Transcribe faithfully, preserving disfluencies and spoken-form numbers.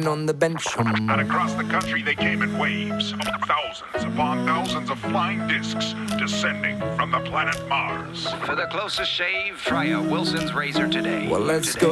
sitting on the bench. And across the country they came in waves, thousands upon thousands of flying discs descending from the planet Mars. For the closest shave, try a Wilson's razor today. Well, let's today.